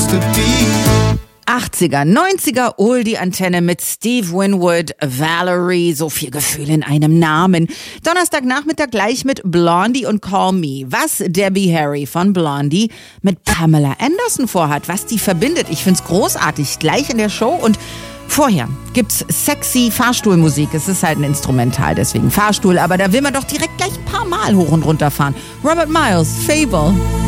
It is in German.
to be. 80er, 90er Oldie-Antenne mit Steve Winwood, Valerie, so viel Gefühl in einem Namen. Donnerstagnachmittag gleich mit Blondie und Call Me. Was Debbie Harry von Blondie mit Pamela Anderson vorhat, was die verbindet. Ich find's großartig, gleich in der Show. Und vorher gibt's sexy Fahrstuhlmusik. Es ist halt ein Instrumental, deswegen Fahrstuhl. Aber da will man doch direkt gleich ein paar Mal hoch und runter fahren. Robert Miles, Fable.